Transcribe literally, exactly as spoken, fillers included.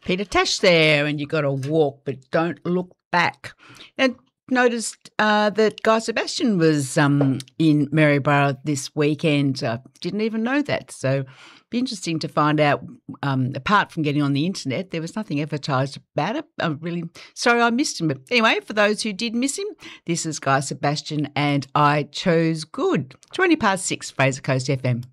Peter Tash there, and you got to walk, but don't look back. And noticed uh, that Guy Sebastian was um, in Maryborough this weekend. I didn't even know that. So be interesting to find out, um, apart from getting on the internet, there was nothing advertised about it. I'm really sorry I missed him. But anyway, for those who did miss him, this is Guy Sebastian and I Chose Good. twenty past six, Fraser Coast F M.